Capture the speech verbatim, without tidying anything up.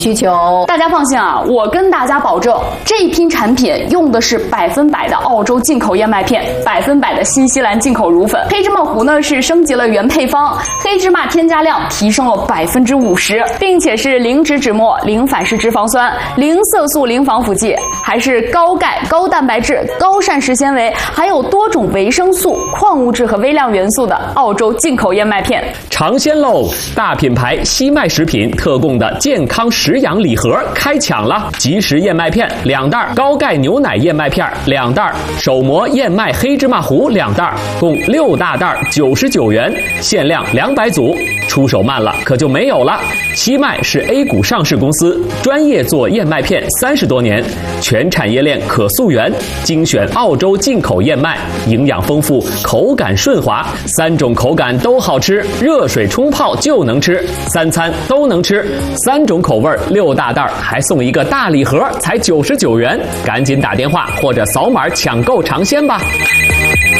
需求。大家放心啊，我跟大家保证，这一批产品用的是百分百的澳洲进口燕麦片，百分百的新西兰进口乳粉。黑芝麻糊呢是升级了原配方，黑芝麻添加量提升了百分之五十，并且是零脂脂末、零反式脂肪酸、零色素、零防腐剂，还是高钙、高蛋白质、高膳食纤维，还有多种维生素、矿物质和微量元素的澳洲进口燕麦片。 尝鲜喽！大品牌西麦食品特供的健康食养礼盒开抢了，即食燕麦片两袋，高钙牛奶燕麦片两袋，手磨燕麦黑芝麻糊两袋，共六大袋，九十九元，限量两百组。出手慢了可就没有了。西麦是 A 股上市公司，专业做燕麦片三十多年，全产业链可溯源，精选澳洲进口燕麦，营养丰富，口感顺滑，三种口感都好吃，热水冲泡就能吃，三餐都能吃，三种口味六大袋，还送一个大礼盒，才九十九元，赶紧打电话或者扫码抢购尝鲜吧。